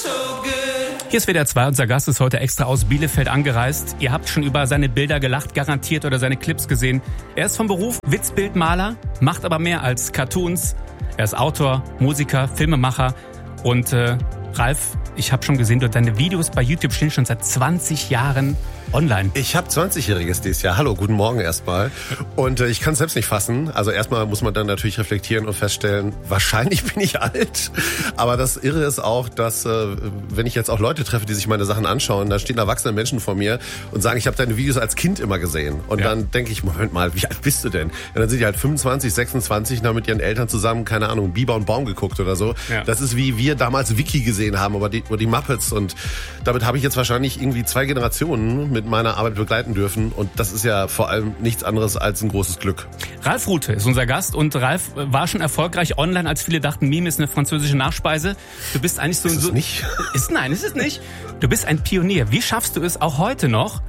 Hier ist WDR 2, unser Gast ist heute extra aus Bielefeld angereist. Ihr habt schon über seine Bilder gelacht, garantiert, oder seine Clips gesehen. Er ist vom Beruf Witzbildmaler, macht aber mehr als Cartoons. Er ist Autor, Musiker, Filmemacher und Ralf, ich habe schon gesehen, deine Videos bei YouTube stehen schon seit 20 Jahren online. Ich habe 20-Jähriges dieses Jahr. Hallo, guten Morgen erstmal. Und ich kann es selbst nicht fassen. Also erstmal muss man dann natürlich reflektieren und feststellen, wahrscheinlich bin ich alt. Aber das Irre ist auch, dass wenn ich jetzt auch Leute treffe, die sich meine Sachen anschauen, da stehen erwachsene Menschen vor mir und sagen, ich habe deine Videos als Kind immer gesehen. Und dann denke ich, Moment mal, wie alt bist du denn? Ja, dann sind die halt 25, 26 und haben mit ihren Eltern zusammen, keine Ahnung, Biber und Baum geguckt oder so. Ja. Das ist wie wir damals Wiki gesehen haben, aber die Muppets. Und damit habe ich jetzt wahrscheinlich irgendwie 2 Generationen mit meiner Arbeit begleiten dürfen. Und das ist ja vor allem nichts anderes als ein großes Glück. Ralf Rute ist unser Gast und Ralf war schon erfolgreich online, als viele dachten, Meme ist eine französische Nachspeise. Du bist eigentlich so... Ist es nicht? Nein, ist es nicht. Du bist ein Pionier. Wie schaffst du es auch heute noch,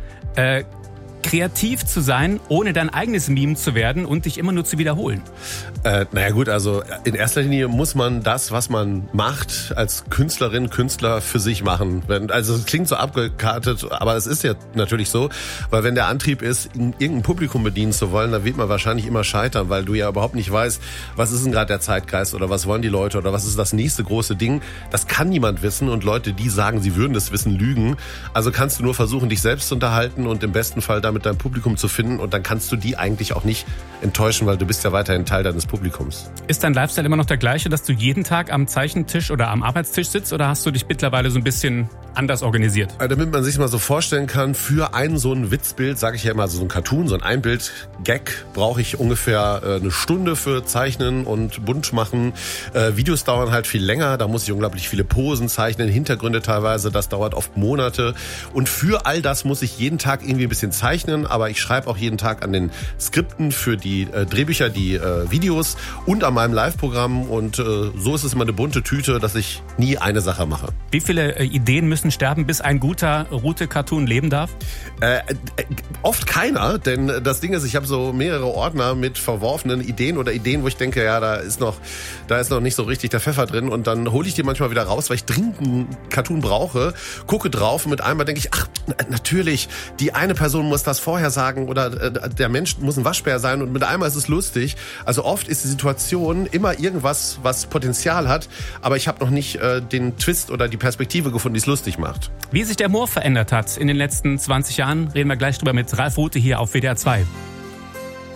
kreativ zu sein, ohne dein eigenes Meme zu werden und dich immer nur zu wiederholen? Naja gut, also in erster Linie muss man das, was man macht, als Künstlerin, Künstler für sich machen. Also es klingt so abgekartet, aber es ist ja natürlich so, weil wenn der Antrieb ist, irgendein Publikum bedienen zu wollen, dann wird man wahrscheinlich immer scheitern, weil du ja überhaupt nicht weißt, was ist denn gerade der Zeitgeist oder was wollen die Leute oder was ist das nächste große Ding. Das kann niemand wissen und Leute, die sagen, sie würden das wissen, lügen. Also kannst du nur versuchen, dich selbst zu unterhalten und im besten Fall damit dein Publikum zu finden und dann kannst du die eigentlich auch nicht enttäuschen, weil du bist ja weiterhin Teil deines Publikums. Ist dein Lifestyle immer noch der gleiche, dass du jeden Tag am Zeichentisch oder am Arbeitstisch sitzt oder hast du dich mittlerweile so ein bisschen anders organisiert? Damit man sich mal so vorstellen kann, für so ein Witzbild, sage ich ja immer, so ein Cartoon, so ein Einbild-Gag, brauche ich ungefähr eine Stunde für Zeichnen und bunt machen. Videos dauern halt viel länger, da muss ich unglaublich viele Posen zeichnen, Hintergründe teilweise, das dauert oft Monate. Und für all das muss ich jeden Tag irgendwie ein bisschen zeichnen, aber ich schreibe auch jeden Tag an den Skripten für die Drehbücher, die Videos und an meinem Live-Programm und so ist es immer eine bunte Tüte, dass ich nie eine Sache mache. Wie viele Ideen müssen sterben, bis ein guter Rute-Cartoon leben darf? Oft keiner, denn das Ding ist, ich habe so mehrere Ordner mit verworfenen Ideen oder Ideen, wo ich denke, ja, da ist noch nicht so richtig der Pfeffer drin und dann hole ich die manchmal wieder raus, weil ich dringend einen Cartoon brauche, gucke drauf und mit einmal denke ich, ach, natürlich, die eine Person muss das vorher sagen oder der Mensch muss ein Waschbär sein und mit einmal ist es lustig. Also oft ist die Situation immer irgendwas, was Potenzial hat, aber ich habe noch nicht den Twist oder die Perspektive gefunden, die es lustig macht. Wie sich der Humor verändert hat in den letzten 20 Jahren, reden wir gleich drüber mit Ralf Rute hier auf WDR 2.